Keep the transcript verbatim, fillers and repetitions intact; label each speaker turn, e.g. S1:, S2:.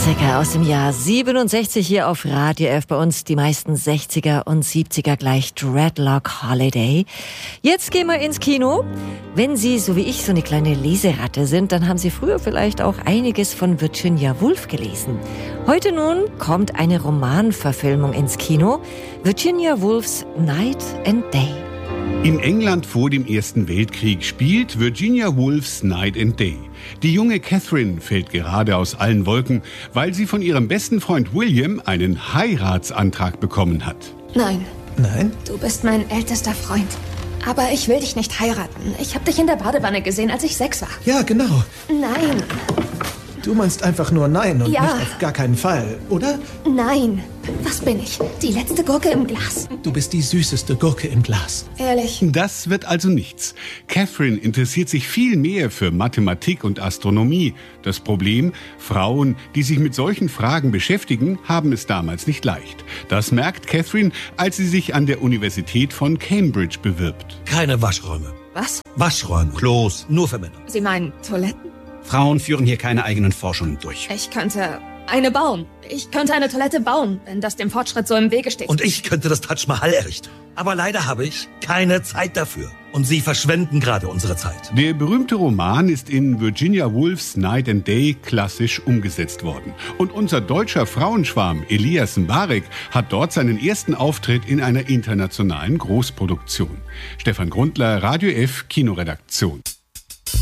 S1: Klassiker aus dem Jahr siebenundsechzig hier auf Radio F. Bei uns die meisten sechziger und siebziger gleich Dreadlock Holiday. Jetzt gehen wir ins Kino. Wenn Sie, so wie ich, so eine kleine Leseratte sind, dann haben Sie früher vielleicht auch einiges von Virginia Woolf gelesen. Heute nun kommt eine Romanverfilmung ins Kino. Virginia Woolfs Night and Day.
S2: In England vor dem Ersten Weltkrieg spielt Virginia Woolfs Night and Day. Die junge Catherine fällt gerade aus allen Wolken, weil sie von ihrem besten Freund William einen Heiratsantrag bekommen hat.
S3: Nein.
S4: Nein?
S3: Du bist mein ältester Freund. Aber ich will dich nicht heiraten. Ich habe dich in der Badewanne gesehen, als ich sechs war.
S4: Ja, genau.
S3: Nein.
S4: Du meinst einfach nur nein und
S3: Ja.
S4: nicht auf gar keinen Fall, oder?
S3: Nein. Was bin ich? Die letzte Gurke im Glas.
S4: Du bist die süßeste Gurke im Glas.
S3: Ehrlich.
S2: Das wird also nichts. Catherine interessiert sich viel mehr für Mathematik und Astronomie. Das Problem, Frauen, die sich mit solchen Fragen beschäftigen, haben es damals nicht leicht. Das merkt Catherine, als sie sich an der Universität von Cambridge bewirbt.
S5: Keine Waschräume.
S3: Was?
S5: Waschräume, Klos, nur für Männer.
S3: Sie meinen Toiletten?
S6: Frauen führen hier keine eigenen Forschungen durch.
S3: Ich könnte eine bauen. Ich könnte eine Toilette bauen, wenn das dem Fortschritt so im Wege steht.
S5: Und ich könnte das Taj Mahal errichten. Aber leider habe ich keine Zeit dafür. Und Sie verschwenden gerade unsere Zeit.
S2: Der berühmte Roman ist in Virginia Woolfs Night and Day klassisch umgesetzt worden. Und unser deutscher Frauenschwarm Elias Mbarek hat dort seinen ersten Auftritt in einer internationalen Großproduktion. Stefan Grundler, Radio F, Kinoredaktion.